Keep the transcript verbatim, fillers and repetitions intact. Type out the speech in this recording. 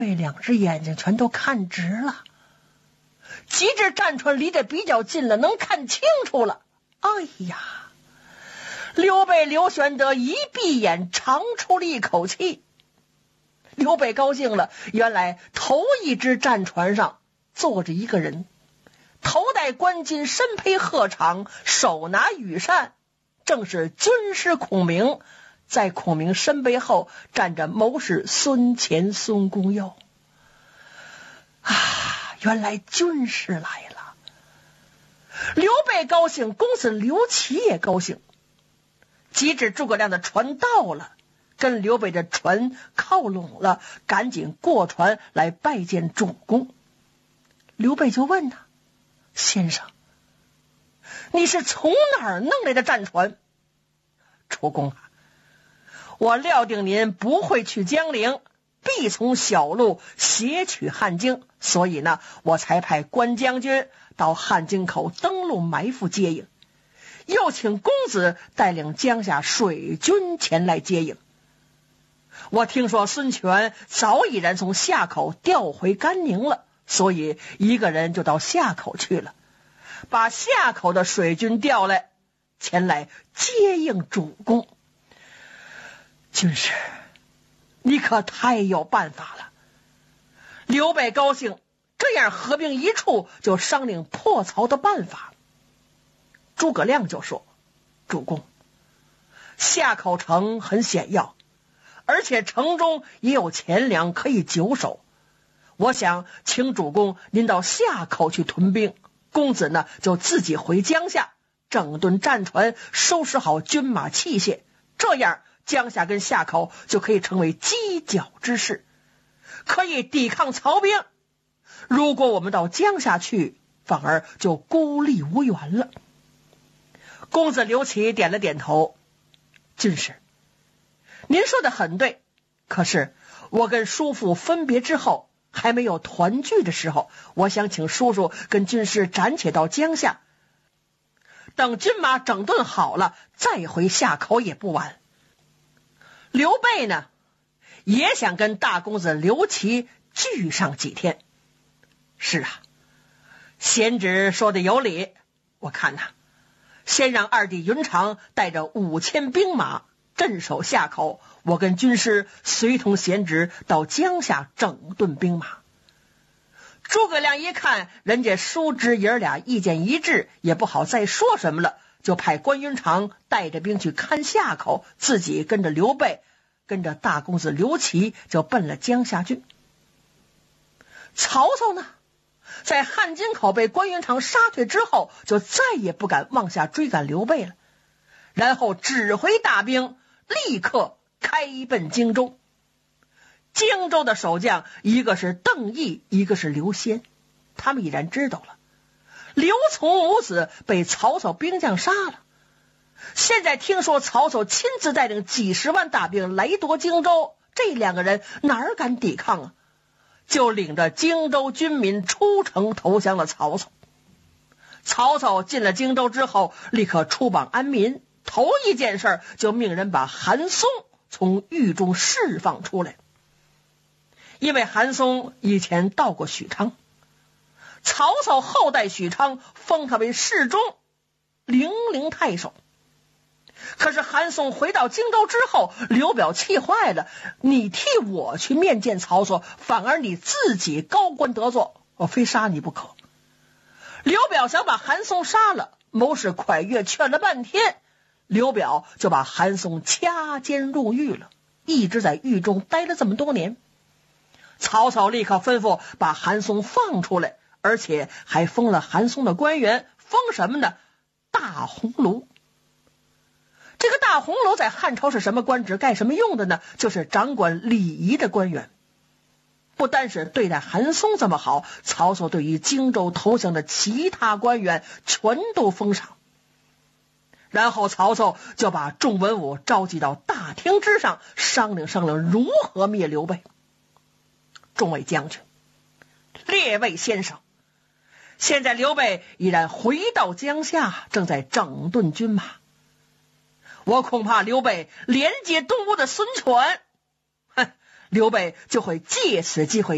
被两只眼睛全都看直了。几只战船离得比较近了，能看清楚了。哎呀！刘备刘玄德一闭眼，长出了一口气。刘备高兴了，原来头一只战船上坐着一个人，头戴冠巾，身披鹤氅，手拿羽扇，正是军师孔明。在孔明身背后站着谋士孙乾、孙公佑。啊，原来军师来了！刘备高兴，公子刘琦也高兴。及至诸葛亮的船到了，跟刘备的船靠拢了，赶紧过船来拜见主公。刘备就问他：先生，你是从哪儿弄来的战船？主公啊，我料定您不会去江陵，必从小路挟取汉京，所以呢，我才派关将军到汉京口登陆埋伏接应，又请公子带领江夏水军前来接应。我听说孙权早已然从夏口调回甘宁了，所以一个人就到夏口去了，把夏口的水军调来，前来接应主公。军师，你可太有办法了！刘备高兴，这样合并一处，就商量破曹的办法。诸葛亮就说：主公，夏口城很险要，而且城中也有钱粮可以久守，我想请主公您到夏口去屯兵，公子呢就自己回江夏，整顿战船，收拾好军马器械，这样江夏跟夏口就可以成为犄角之势，可以抵抗曹兵。如果我们到江夏去，反而就孤立无援了。公子刘琦点了点头：军师，您说的很对，可是我跟叔父分别之后，还没有团聚的时候，我想请叔叔跟军师暂且到江夏，等军马整顿好了，再回夏口也不晚。刘备呢，也想跟大公子刘琦聚上几天。是啊，贤侄说的有理，我看呐、啊，先让二弟云长带着五千兵马镇守夏口，我跟军师随同贤侄到江夏整顿兵马。诸葛亮一看人家叔侄爷俩意见一致，也不好再说什么了，就派关云长带着兵去看夏口，自己跟着刘备跟着大公子刘琦就奔了江夏郡。曹操呢，在汉津口被关云长杀退之后，就再也不敢往下追赶刘备了，然后指挥大兵立刻开奔荆州。荆州的守将一个是邓毅，一个是刘先，他们已然知道了刘琮母子被曹操兵将杀了，现在听说曹操亲自带领几十万大兵来夺荆州，这两个人哪儿敢抵抗啊？就领着荆州军民出城投降了曹操。曹操进了荆州之后，立刻出榜安民，头一件事就命人把韩松从狱中释放出来。因为韩松以前到过许昌，曹操后代许昌封他为侍中、零陵太守。可是韩松回到荆州之后，刘表气坏了，你替我去面见曹操，反而你自己高官得坐，我非杀你不可。刘表想把韩松杀了，谋士蒯越劝了半天，刘表就把韩松掐监入狱了，一直在狱中待了这么多年。曹操立刻吩咐把韩松放出来，而且还封了韩松的官员，封什么呢？大鸿胪。这个大鸿胪在汉朝是什么官职，干什么用的呢？就是掌管礼仪的官员。不单是对待韩松这么好，曹操对于荆州投降的其他官员全都封赏。然后曹操就把众文武召集到大厅之上，商量商量如何灭刘备。众位将军，列位先生，现在刘备已然回到江夏，正在整顿军马，我恐怕刘备连接东吴的孙权，哼，刘备就会借此机会